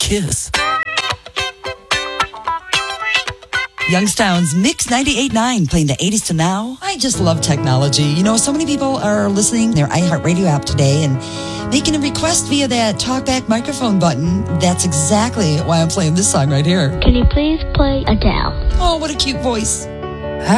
Kiss. Youngstown's Mix 98.9, playing the 80s to now. I just love technology. You know, so many people are listening their iHeartRadio app today and making a request via that talkback microphone button. That's exactly why I'm playing this song right here. Can you please play Adele? Oh, what a cute voice.